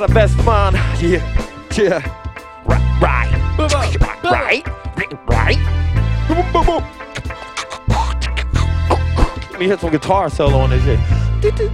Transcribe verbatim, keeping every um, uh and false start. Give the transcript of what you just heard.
The best man. Yeah. Yeah. Right. Right. Right. Right. Boom, boom, boom. Let me hit some guitar solo on this shit.